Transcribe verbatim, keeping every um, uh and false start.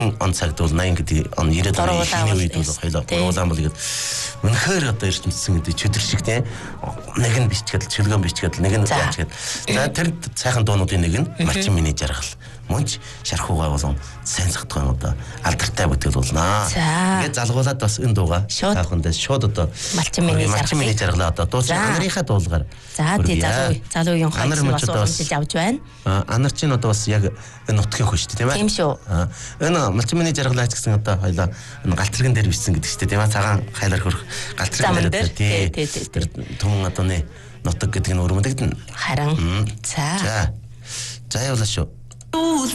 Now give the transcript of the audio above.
он цагт бол восемьдесят гэдэг он девяносто оны ихний үед бол хоёлоо уруулаан бол ихэд үнэхээр одоо ирчимсэн гэдэг чөдөр шиг тийм нэг нь бичгээд чөлгөөн бичгээд нэг нь яачгээд за тэр сайхан дуунуудын нэг нь малчин миний жаргал мөнч шархуугаа болон сайн сахтган одоо алдартай бүтгэл болно. Тэгээд залгуулад бас энэ дууга таахандаа шууд одоо малчин миний малчин миний жаргалаа одоо дуучин анарынхаа дуулгаар за тий залуу залуугийн хойч бас уламжилж авч байна. Анар чинь одоо бас яг энэ нутгийн хүн шүү дээ тийм ээ. Тийм шүү. Энэ малчин миний жаргалаа гэсэн одоо хоёлаа энэ галтрган дээр бичсэн гэдэг шүү дээ тийм ээ. Цагаан хайлаар хөрөх галтрган дээр тий тэр түмэн одоо нэ нутаг гэдэг нь өрмөдөгдөн. Харин за за за явлаа шүү.